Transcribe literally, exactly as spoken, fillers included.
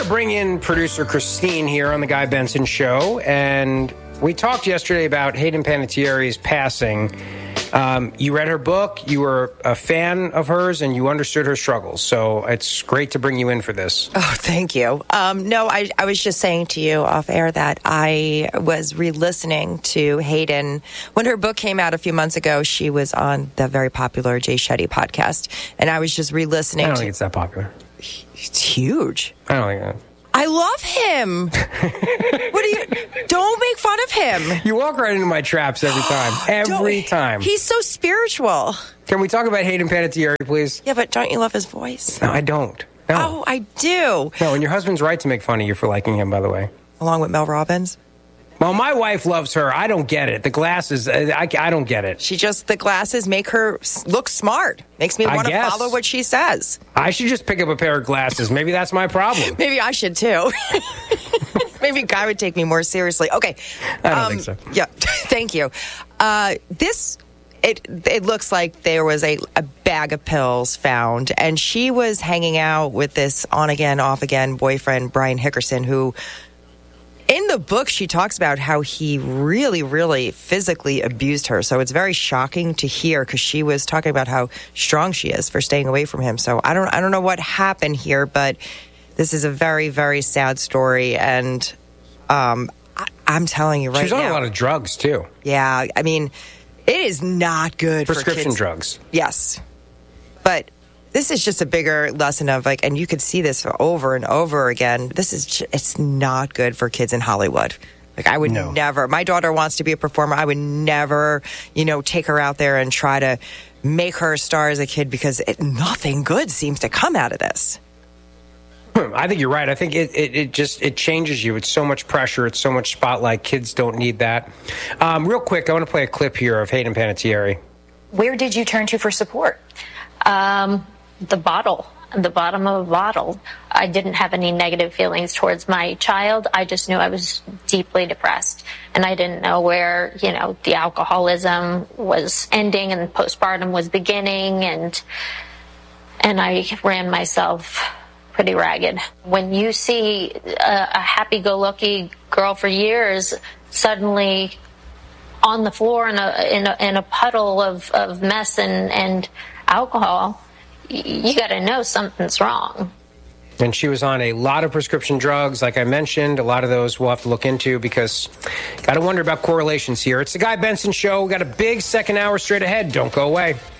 to bring in producer Christine here on the Guy Benson Show, and we talked yesterday about Hayden Panettiere's passing. Um, you read her book, you were a fan of hers, and you understood her struggles. So it's great to bring you in for this. Oh, thank you. Um, no, I, I was just saying to you off air that I was re-listening to Hayden. When her book came out a few months ago, she was on the very popular Jay Shetty podcast, and I was just re-listening. I don't to, think it's that popular. It's huge. I don't think that. I love him. What do you? Don't make fun of him. You walk right into my traps every time. Every Don't, time. He's so spiritual. Can we talk about Hayden Panettiere, please? Yeah, but don't you love his voice? No, I don't. No. Oh, I do. No, and your husband's right to make fun of you for liking him, by the way. Along with Mel Robbins. Well, my wife loves her. I don't get it. The glasses, I, I don't get it. She just, the glasses make her look smart. Makes me want to follow what she says. I should just pick up a pair of glasses. Maybe that's my problem. Maybe I should too. Maybe Guy would take me more seriously. Okay. I don't um, think so. Yeah, thank you. Uh, this, it it looks like there was a, a bag of pills found, and she was hanging out with this on-again, off-again boyfriend, Brian Hickerson, who... In the book, she talks about how he really, really physically abused her. So it's very shocking to hear because she was talking about how strong she is for staying away from him. So I don't, I don't know what happened here, but this is a very, very sad story. And um, I, I'm telling you right now. She's on a lot of drugs, too. Yeah. I mean, it is not good for kids. Prescription drugs. Yes. But... This is just a bigger lesson of like, and you could see this over and over again. This is, just, it's not good for kids in Hollywood. Like I would no. never, my daughter wants to be a performer. I would never, you know, take her out there and try to make her a star as a kid because it, nothing good seems to come out of this. I think you're right. I think it, it, it just, it changes you. It's so much pressure. It's so much spotlight. Kids don't need that. Um, real quick, I want to play a clip here of Hayden Panettiere. Where did you turn to for support? Um... The bottle, the bottom of a bottle. I didn't have any negative feelings towards my child. I just knew I was deeply depressed. And I didn't know where, you know, the alcoholism was ending and postpartum was beginning. And, and I ran myself pretty ragged. When you see a, a happy-go-lucky girl for years suddenly on the floor in a, in a, in a puddle of, of mess and, and alcohol, you got to know something's wrong. And she was on a lot of prescription drugs, like I mentioned. A lot of those we'll have to look into because got to wonder about correlations here. It's the Guy Benson Show. We got a big second hour straight ahead. Don't go away.